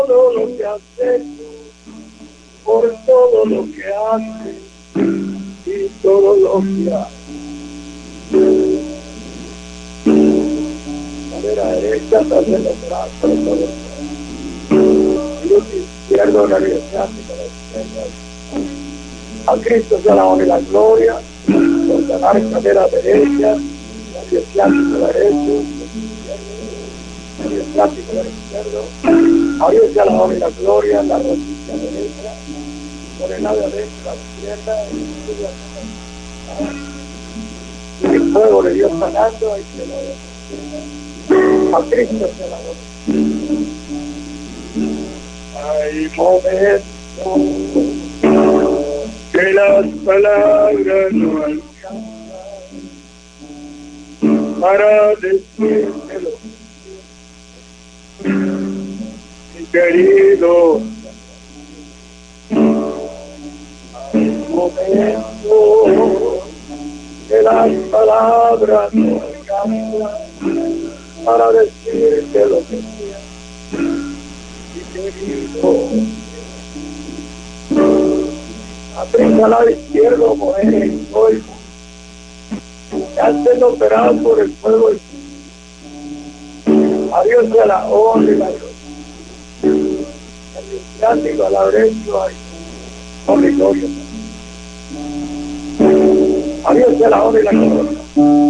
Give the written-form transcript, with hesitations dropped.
todo lo que has hecho, por todo lo que haces y todo lo que haces. Cadera derecha, hacia los brazos, todo. Luz izquierdo, la libertad y la izquierda. A Cristo sea la honra y la gloria, por ganar cadera derecha, la libertad y la derecha, la libertad y la izquierda. A Dios sea la honra y la gloria, la rodilla derecha, por el lado derecho, la izquierda, el fuego de Dios sanando, ahí se lo ve. A Cristo se la gloria. Hay momentos que las palabras no alcanzan para decírtelo, mi querido. Hay momentos que las palabras no alcanzan para decirte lo que siento, mi querido. Aprenda al lado izquierdo, mujer, hoy. Ya estén operados por el fuego. A Dios sea la honra y la gloria. El digo a la derecha, ay, honra y gloria. A Dios sea la honra y la gloria.